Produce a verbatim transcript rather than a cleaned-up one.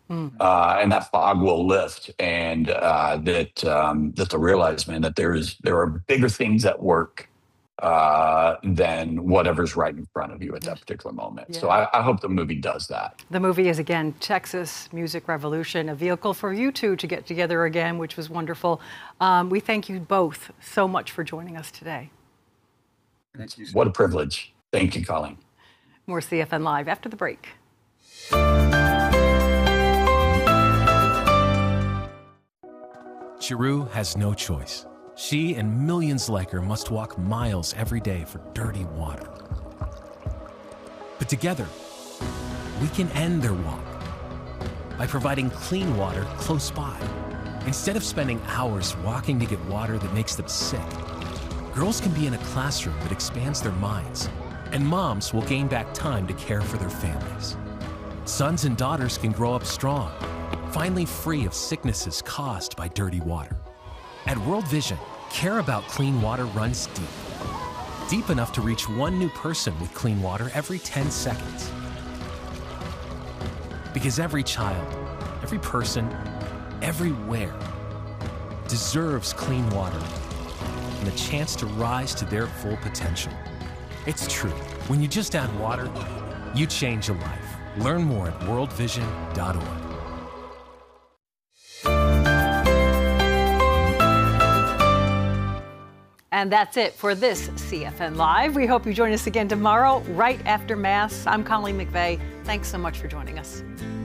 Mm. uh, and that fog will lift, and uh, that um, that they'll realize, man, that there is there are bigger things at work uh, than whatever's right in front of you at that particular moment. So Yeah. I, I hope the movie does that. The movie is, again, Texas Music Revolution, a vehicle for you two to get together again, which was wonderful. Um, we thank you both so much for joining us today. Thank you. What a privilege. Thank you, Colleen. More C F N Live after the break. Chiru has no choice. She and millions like her must walk miles every day for dirty water. But together, we can end their walk by providing clean water close by. Instead of spending hours walking to get water that makes them sick, girls can be in a classroom that expands their minds, and moms will gain back time to care for their families. Sons and daughters can grow up strong, finally free of sicknesses caused by dirty water. At World Vision, care about clean water runs deep. Deep enough to reach one new person with clean water every ten seconds. Because every child, every person, everywhere deserves clean water and the chance to rise to their full potential. It's true. When you just add water, you change a life. Learn more at world vision dot org. And that's it for this C F N Live. We hope you join us again tomorrow, right after Mass. I'm Colleen McVeigh. Thanks so much for joining us.